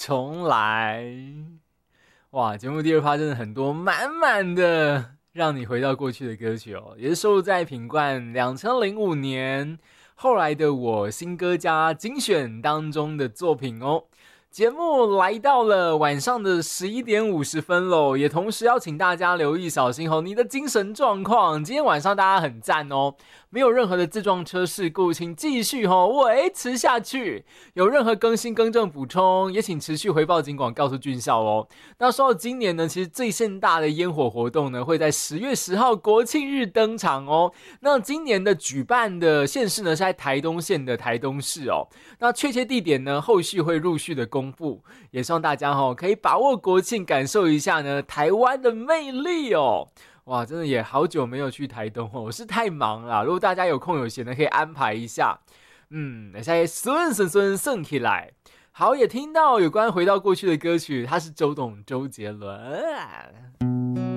重来。哇，节目第二趴真的很多满满的让你回到过去的歌曲哦，也是收录在品冠2005年后来的我新歌加精选当中的作品哦。节目来到了晚上的11点50分喽，也同时要请大家留意小心你的精神状况。今天晚上大家很赞哦，没有任何的自撞车事故，请继续维持下去。有任何更新更正补充，也请持续回报警广告诉军校哦。那说到今年呢，其实最盛大的烟火活动呢，会在10月10号国庆日登场哦。那今年的举办的县市呢，是在台东县的台东市哦。那确切地点呢，后续会陆续的公布，也希望大家可以把握国庆，感受一下呢台湾的魅力哦。哇，真的也好久没有去台东哦，我是太忙了。如果大家有空有闲的，可以安排一下。现在顺起来。好，也听到有关回到过去的歌曲，他是周董周杰伦。